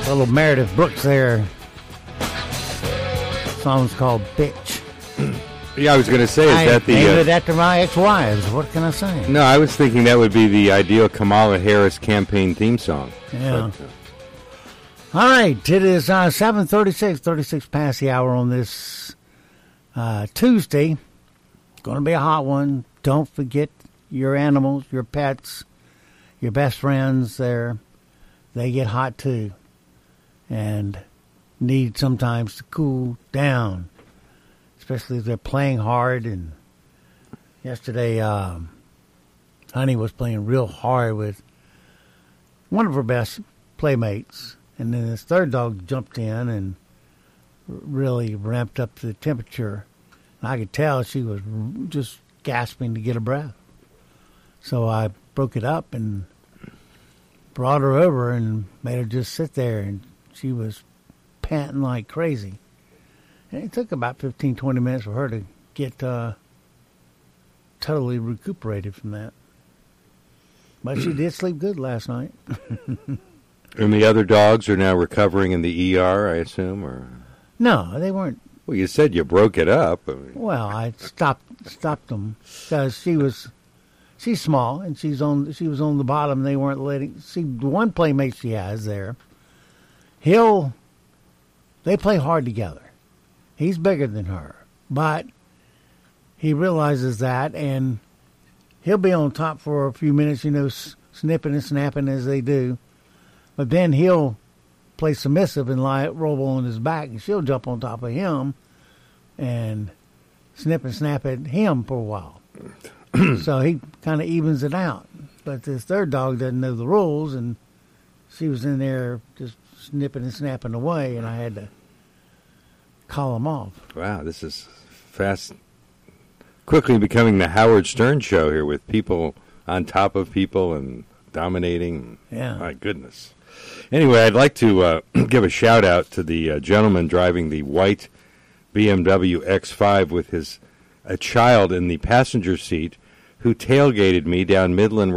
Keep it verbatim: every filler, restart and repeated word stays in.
Little Meredith Brooks there. The song's called Bitch. Yeah, I was going to say, is I that the... named Uh, it after my ex-wives. What can I say? no, I was thinking that would be the ideal Kamala Harris campaign theme song. Yeah. But, uh, All right, it is uh, seven thirty-six, thirty-six past the hour on this uh, Tuesday. Going to be a hot one. Don't forget your animals, your pets, your best friends there. They get hot too and need sometimes to cool down, especially if they're playing hard. And yesterday, um, Honey was playing real hard with one of her best playmates. And then this third dog jumped in and really ramped up the temperature. And I could tell she was just gasping to get a breath. So I broke it up and brought her over and made her just sit there. And she was panting like crazy. And it took about fifteen, twenty minutes for her to get uh, totally recuperated from that. But she did sleep good last night. and the other dogs are now recovering in the E R, I assume? Or No, they weren't. Well, you said you broke it up. I mean, Well, I stopped stopped them because she was she's small and she's on she was on the bottom. They weren't letting see the one playmate she has there. He'll they play hard together. He's bigger than her, but he realizes that and he'll be on top for a few minutes, you know, s- snipping and snapping as they do. But then he'll play submissive and lie roll on his back, and she'll jump on top of him and snip and snap at him for a while. So he kind of evens it out. But this third dog doesn't know the rules, and she was in there just snipping and snapping away, and I had to call him off. wow, this is fast, quickly becoming the Howard Stern show here with people on top of people and dominating. Yeah. My goodness. Anyway, I'd like to uh, give a shout-out to the uh, gentleman driving the white B M W X five with his a child in the passenger seat who tailgated me down Midland